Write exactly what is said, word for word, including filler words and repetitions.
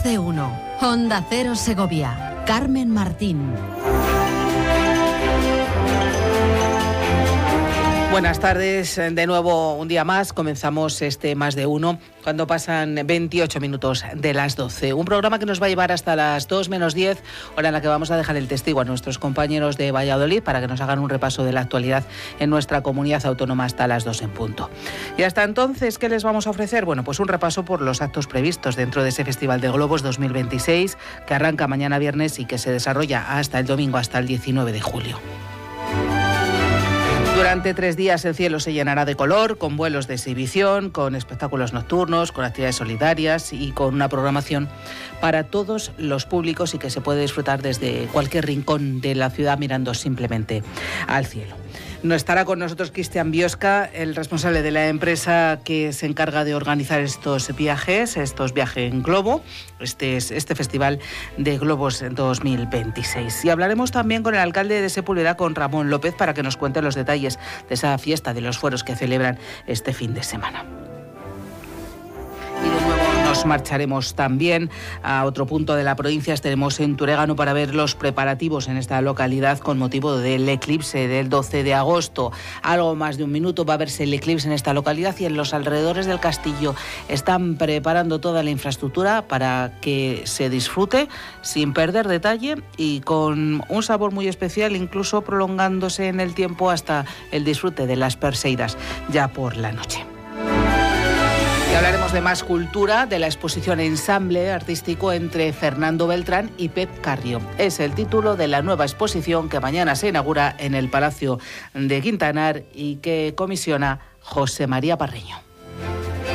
Más de uno. Onda Cero Segovia. Carmen Martín. Buenas tardes, de nuevo un día más, comenzamos este Más de Uno, cuando pasan veintiocho minutos de las doce. Un programa que nos va a llevar hasta las dos menos diez, hora en la que vamos a dejar el testigo a nuestros compañeros de Valladolid para que nos hagan un repaso de la actualidad en nuestra comunidad autónoma hasta las dos en punto. Y hasta entonces, ¿qué les vamos a ofrecer? Bueno, pues un repaso por los actos previstos dentro de ese Festival de Globos dos mil veintiséis, que arranca mañana viernes y que se desarrolla hasta el domingo, hasta el diecinueve de julio. Durante tres días el cielo se llenará de color, con vuelos de exhibición, con espectáculos nocturnos, con actividades solidarias y con una programación para todos los públicos y que se puede disfrutar desde cualquier rincón de la ciudad mirando simplemente al cielo. No estará con nosotros Cristian Biosca, el responsable de la empresa que se encarga de organizar estos viajes, estos viajes en globo, este, este Festival de Globos dos mil veintiséis. Y hablaremos también con el alcalde de Sepúlveda, con Ramón López, para que nos cuente los detalles de esa fiesta de los fueros que celebran este fin de semana. Y de nuevo nos marcharemos también a otro punto de la provincia. Estaremos en Turégano para ver los preparativos en esta localidad con motivo del eclipse del doce de agosto. Algo más de un minuto va a verse el eclipse en esta localidad y en los alrededores del castillo están preparando toda la infraestructura para que se disfrute sin perder detalle y con un sabor muy especial, incluso prolongándose en el tiempo hasta el disfrute de las perseidas ya por la noche. Y hablaremos de más cultura, de la exposición Ensamble Artístico entre Fernando Beltrán y Pep Carrio. Es el título de la nueva exposición que mañana se inaugura en el Palacio de Quintanar y que comisiona José María Parreño.